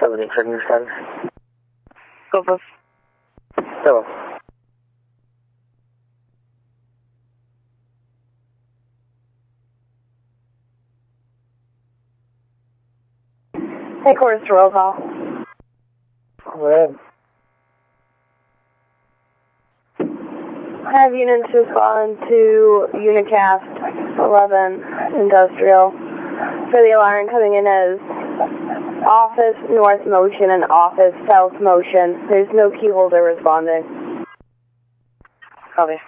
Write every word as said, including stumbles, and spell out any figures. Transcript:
seventy, Trigger seven. Go for Hello. Headquarters to roll call. Go ahead. Have units respond to Unicast eleven Industrial for the alarm coming in as office north motion and office south motion. There's no key holder responding. Copy.